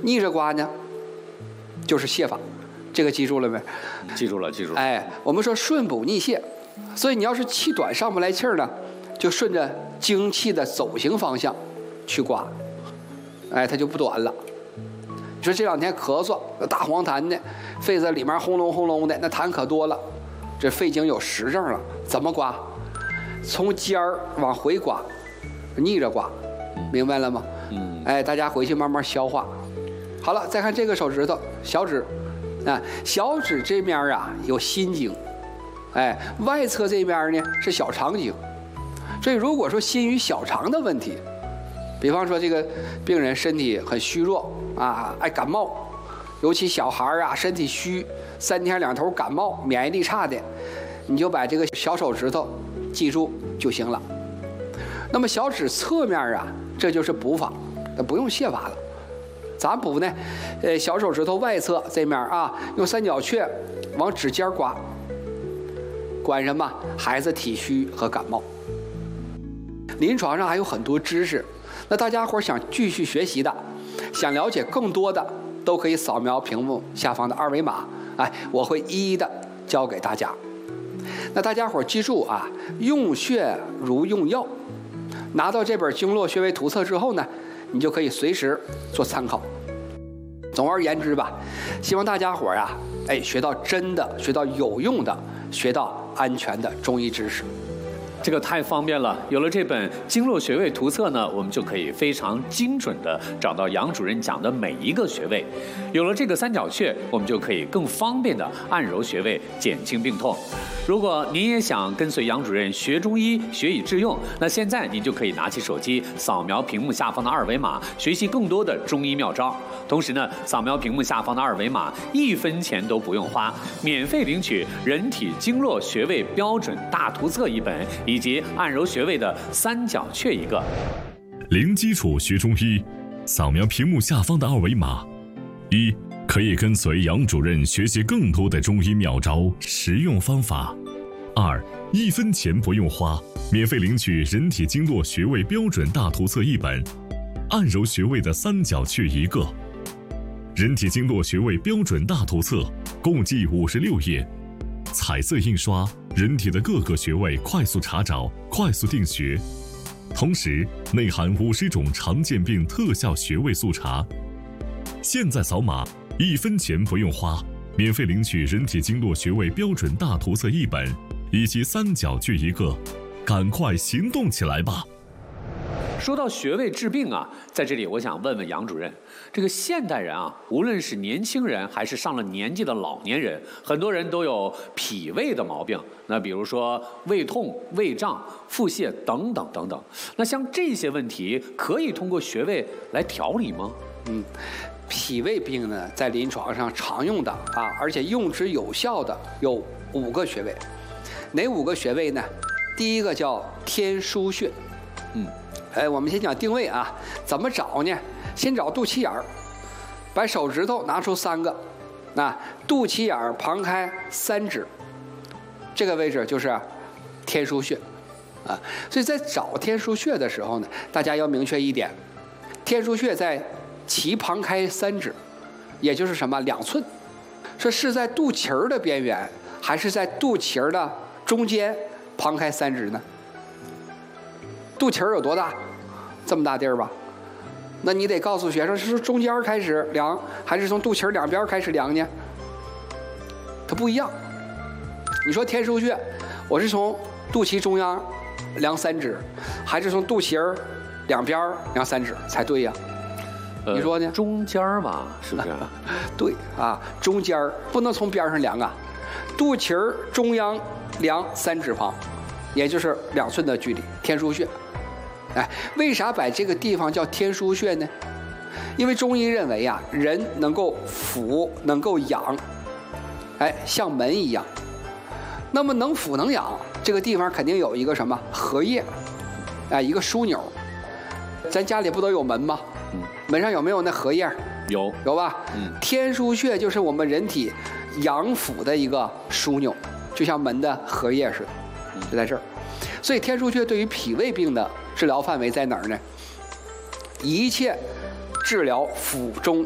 逆着刮呢，就是泻法，这个记住了没？ 记住了，记住了。 哎，我们说顺补逆泻，所以你要是气短上不来气儿呢，就顺着经气的走行方向去刮，哎，它就不短了。你说这两天咳嗽，大黄痰的，肺子里面轰隆轰隆的，那痰可多了，这肺经有实症了，怎么刮？从尖儿往回刮，逆着刮，明白了吗？哎，大家回去慢慢消化。好了，再看这个手指头，小指，啊，小指这面啊有心经，哎，外侧这边呢是小肠经，所以如果说心与小肠的问题，比方说这个病人身体很虚弱啊，爱感冒，尤其小孩啊身体虚，3天2头感冒，免疫力差的，你就把这个小手指头记住就行了。那么小指侧面啊，这就是补法，那不用泻法了。咱补呢，小手指头外侧这面啊，用三角雀往指尖刮，管什么？孩子体虚和感冒。临床上还有很多知识，那大家伙想继续学习的，想了解更多的，都可以扫描屏幕下方的2维码，哎，我会一一的教给大家。那大家伙记住啊，用穴如用药。拿到这本《经络穴位图册》之后呢，你就可以随时做参考。总而言之吧，希望大家伙啊，哎，学到真的，学到有用的，学到安全的中医知识。 这个太方便了，有了这本经络穴位图册呢，我们就可以非常精准的找到杨主任讲的每一个穴位。有了这个三角穴，我们就可以更方便的按揉穴位，减轻病痛。如果您也想跟随杨主任学中医，学以致用，那现在您就可以拿起手机，扫描屏幕下方的2维码，学习更多的中医妙招。同时呢，扫描屏幕下方的2维码，1分钱都不用花，免费领取《人体经络穴位标准大图册》1本，以及按揉穴位的三角穴1个。 零基础学中医，扫描屏幕下方的2维码，1可以跟随杨主任学习更多的中医妙招、实用方法。2 1分钱不用花，免费领取《人体经络穴位标准大图册》1本，按揉穴位的三角穴1个。人体经络穴位标准大图册共计56页，彩色印刷，人体的各个穴位快速查找、快速定穴，同时内含50种常见病特效穴位速查。现在扫码，1分钱不用花，免费领取人体经络穴位标准大图册1本，以及三角穴1个，赶快行动起来吧！ 说到穴位治病啊，在这里我想问问杨主任，这个现代人啊，无论是年轻人还是上了年纪的老年人，很多人都有脾胃的毛病。那比如说胃痛、胃胀、腹泻等等等等。那像这些问题，可以通过穴位来调理吗？ 脾胃病呢，在临床上常用的啊，而且用之有效的有5个穴位。哪5个穴位呢？第一个叫天枢穴。我们先讲定位啊，怎么找呢？先找肚脐眼儿，把手指头拿出3个，肚脐眼儿旁开3指，这个位置就是天枢穴啊。所以在找天枢穴的时候呢，大家要明确一点，天枢穴在脐旁开3指，也就是什么2寸，说是在肚脐儿的边缘，还是在肚脐儿的中间旁开3指呢？肚脐儿有多大？这么大地儿吧？那你得告诉学生，是中间开始量，还是从肚脐2边开始量呢？它不一样。你说天枢穴，我是从肚脐中央量3指，还是从肚脐2边量3指才对呀？你说呢？ 中间吧，是不是？ 对啊，中间不能从边上量啊，肚脐中央量3指旁，也就是2寸的距离，天枢穴。为啥把这个地方叫天枢穴呢？因为中医认为啊，人能够俯，能够仰，像门一样。那么能俯能仰，这个地方肯定有一个什么合叶，一个枢纽。咱家里不都有门吗？门上有没有那合叶？有吧？天枢穴就是我们人体阳腑的一个枢纽，就像门的合叶似的，就在这儿。所以天枢穴对于脾胃病的治疗范围在哪儿呢？一切治疗腹中